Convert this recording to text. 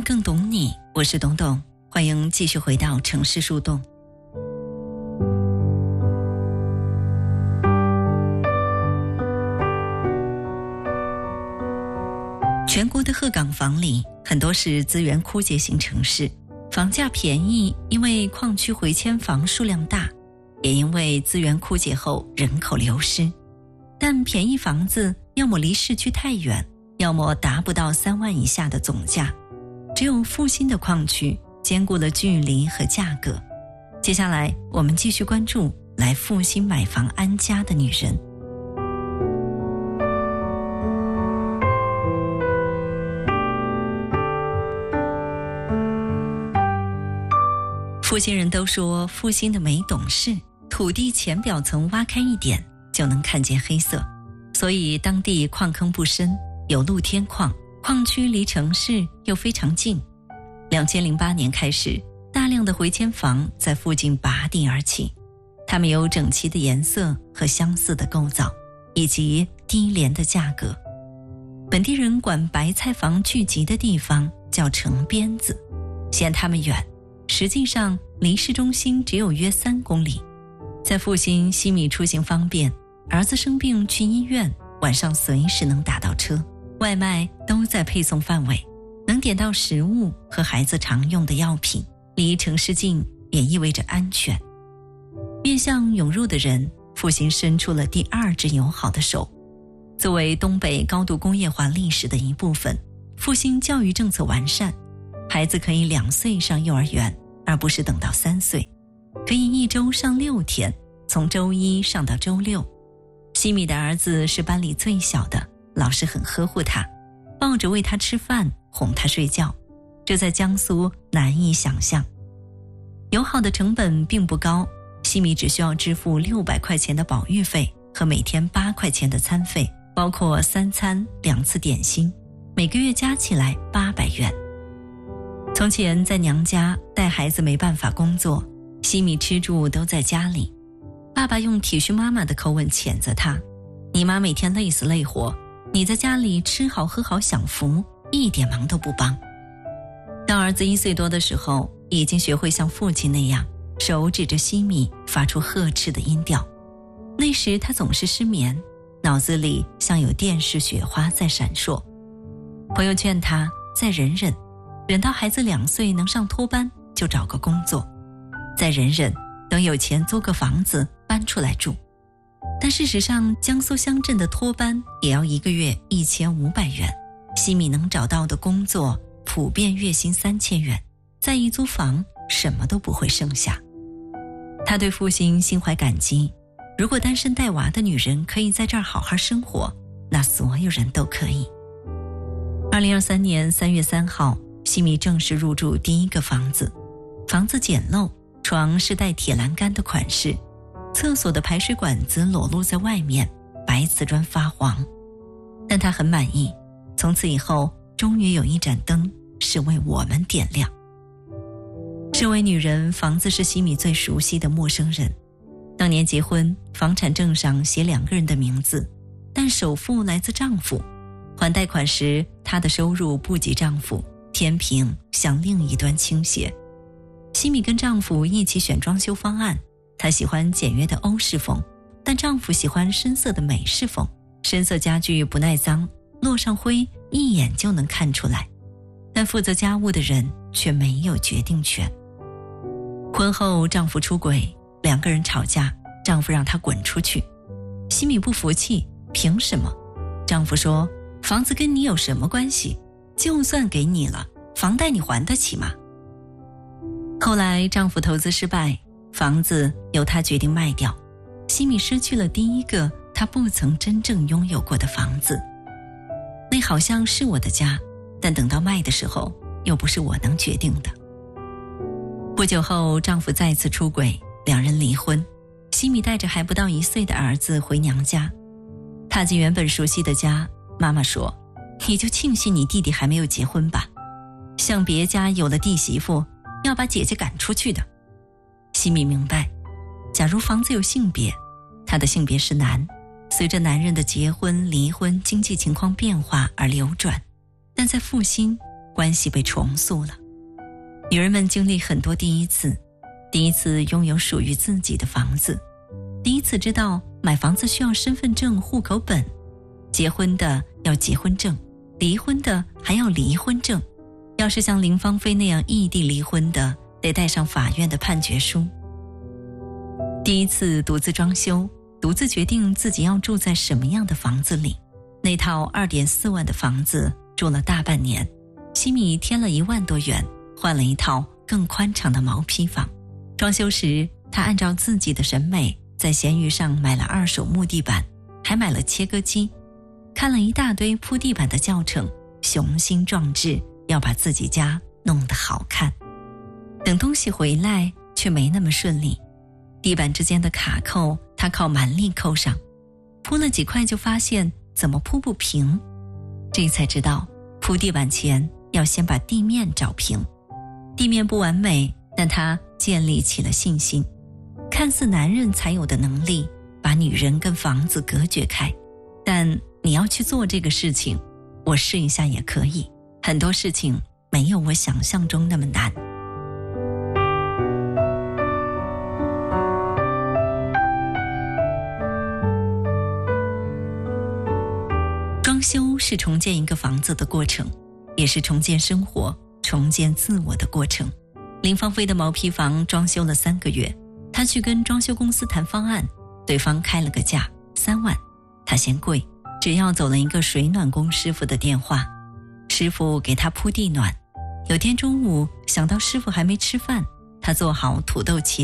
命更懂你，我是董董，欢迎继续回到城市树洞。全国的鹤岗房里，很多是资源枯竭型城市，房价便宜，因为矿区回迁房数量大，也因为资源枯竭后人口流失。但便宜房子要么离市区太远，要么达不到3万以下的总价。只有复兴的矿区兼顾了距离和价格。接下来我们继续关注来复兴买房安家的女人。复兴人都说复兴的煤懂事，土地浅表层挖开一点就能看见黑色，所以当地矿坑不深，有露天矿，矿区离城市又非常近。2008年开始，大量的回迁房在附近拔地而起，它们有整齐的颜色和相似的构造，以及低廉的价格。本地人管白菜房聚集的地方叫城边子，嫌它们远，实际上离市中心只有约3公里。在复兴，西米出行方便，儿子生病去医院，晚上随时能打到车，外卖都在配送范围，能点到食物和孩子常用的药品。离城市近也意味着安全。面向涌入的人，复兴伸出了第2只友好的手。作为东北高度工业化历史的一部分，复兴教育政策完善，孩子可以2岁上幼儿园，而不是等到3岁，可以1周上6天，从周1上到周6。西米的儿子是班里最小的，老师很呵护他，抱着喂他吃饭，哄他睡觉，这在江苏难以想象。友好的成本并不高，西米只需要支付600块钱的保育费和每天8块钱的餐费，包括3餐2次点心，每个月加起来800元。从前在娘家带孩子没办法工作，西米吃住都在家里，爸爸用体恤妈妈的口吻谴责他：你妈每天累死累活，你在家里吃好喝好享福，一点忙都不帮。当儿子1岁多的时候，已经学会像父亲那样手指着西米发出呵斥的音调。那时他总是失眠，脑子里像有电视雪花在闪烁。朋友劝他再忍忍，忍到孩子2岁能上托班就找个工作，再忍忍，等有钱租个房子搬出来住。但事实上，江苏乡镇的托班也要1个月1500元，西米能找到的工作普遍月薪3000元，再一租房什么都不会剩下。他对复兴心怀感激，如果单身带娃的女人可以在这儿好好生活，那所有人都可以。2023年3月3号，西米正式入住第1个房子。房子简陋，床是带铁栏杆的款式，厕所的排水管子裸露在外面，白瓷砖发黄。但他很满意，从此以后终于有一盏灯是为我们点亮。身为女人，房子是西米最熟悉的陌生人。当年结婚，房产证上写2个人的名字，但首付来自丈夫。还贷款时，她的收入不及丈夫，天平向另一端倾斜。西米跟丈夫一起选装修方案，她喜欢简约的欧式风，但丈夫喜欢深色的美式风。深色家具不耐脏，落上灰一眼就能看出来，但负责家务的人却没有决定权。婚后丈夫出轨，2个人吵架，丈夫让她滚出去。西米不服气，凭什么？丈夫说，房子跟你有什么关系？就算给你了，房贷你还得起吗？后来丈夫投资失败，房子由他决定卖掉，西米失去了第1个她不曾真正拥有过的房子。那好像是我的家，但等到卖的时候，又不是我能决定的。不久后，丈夫再次出轨，2人离婚。西米带着还不到1岁的儿子回娘家，踏进原本熟悉的家，妈妈说：你就庆幸你弟弟还没有结婚吧，像别家有了弟媳妇，要把姐姐赶出去的。西米明白，假如房子有性别，她的性别是男，随着男人的结婚、离婚、经济情况变化而流转，但在复兴， 关系被重塑了。女人们经历很多第一次，第一次拥有属于自己的房子，第一次知道买房子需要身份证、户口本，结婚的要结婚证，离婚的还要离婚证，要是像林芳菲那样异地离婚的，得带上法院的判决书。第一次独自装修，独自决定自己要住在什么样的房子里。那套2.4万的房子住了大半年，西米添了1万多元，换了一套更宽敞的毛坯房。装修时，他按照自己的审美，在闲鱼上买了2手木地板，还买了切割机，看了一大堆铺地板的教程，雄心壮志要把自己家弄得好看。等东西回来却没那么顺利，地板之间的卡扣他靠蛮力扣上，铺了几块就发现怎么铺不平，这才知道铺地板前要先把地面找平。地面不完美，但他建立起了信心，看似男人才有的能力，把女人跟房子隔绝开。但你要去做这个事情，我试一下也可以，很多事情没有我想象中那么难。装修是重建一个房子的过程，也是重建生活、重建自我的过程。林芳菲的毛坯房装修了3个月，她去跟装修公司谈方案，对方开了个价3万，她嫌贵，只要走了一个水暖工师傅的电话，师傅给她铺地暖。有天中午想到师傅还没吃饭，她做好土豆切